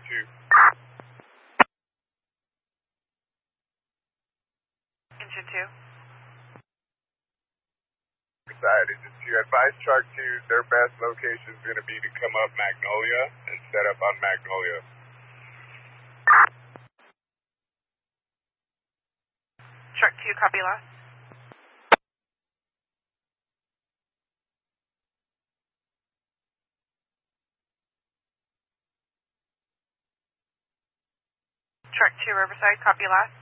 2. Engine 2. Side, Engine 2. Advise Shark 2, their best location is going to be to come up Magnolia and set up on Magnolia. Shark 2, copy last. Shark 2, Riverside, copy last.